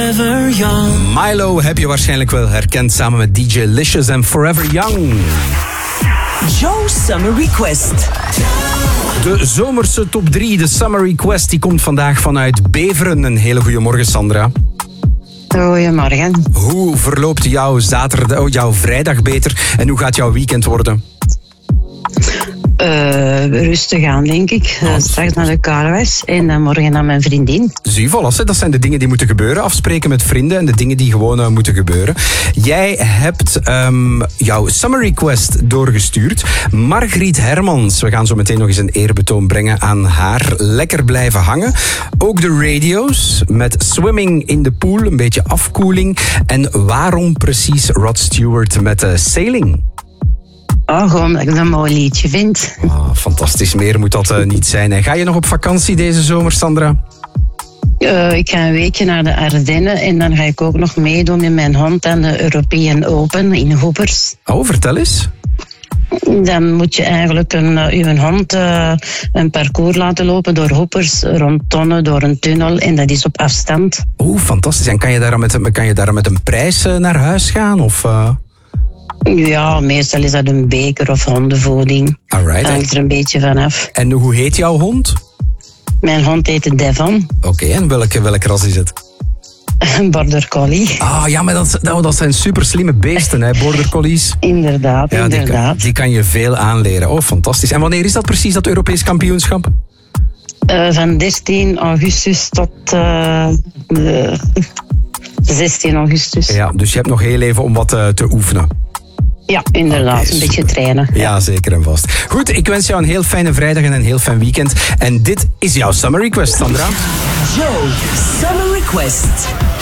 Forever Young. Milo heb je waarschijnlijk wel herkend samen met DJ Licious en Forever Young. Joe Summer Request. De zomerse top 3, de Summer Request, die komt vandaag vanuit Beveren. Een hele goede morgen, Sandra. Goedemorgen. Hoe verloopt jouw vrijdag beter en hoe gaat jouw weekend worden? Rustig aan, denk ik. Straks naar de Carwes en dan morgen naar mijn vriendin. Zie, voilà, dat zijn de dingen die moeten gebeuren. Afspreken met vrienden en de dingen die gewoon moeten gebeuren. Jij hebt jouw Summer Request doorgestuurd. Margriet Hermans. We gaan zo meteen nog eens een eerbetoon brengen aan haar. Lekker blijven hangen. Ook de radio's met Swimming in the Pool. Een beetje afkoeling. En waarom precies Rod Stewart met Sailing? Oh, gewoon omdat ik dat een mooi liedje vind. Oh, fantastisch, meer moet dat niet zijn. En ga je nog op vakantie deze zomer, Sandra? Ik ga een weekje naar de Ardennen en dan ga ik ook nog meedoen met mijn hond aan de European Open in Hoepers. Oh, vertel eens. Dan moet je eigenlijk uw hond een parcours laten lopen door Hoepers, rond Tonne, door een tunnel en dat is op afstand. Oh, fantastisch. En kan je daar met een prijs naar huis gaan? Of... Ja, meestal is dat een beker of hondenvoeding. Alright. Dat hangt er een beetje vanaf. En hoe heet jouw hond? Mijn hond heet Devon. Oké, en welk ras is het? Een border collie. Ah, ja, maar dat zijn super slimme beesten, hè, border collies. Inderdaad, ja, inderdaad. Die kan je veel aanleren. Oh, fantastisch. En wanneer is dat precies, dat Europees kampioenschap? Van 13 augustus tot 16 augustus. Ja, dus je hebt nog heel even om wat te oefenen. Ja, inderdaad. Okay, een beetje trainen. Ja, zeker en vast. Goed, ik wens jou een heel fijne vrijdag en een heel fijn weekend. En dit is jouw Summer Request, Sandra. Joe Summer Request.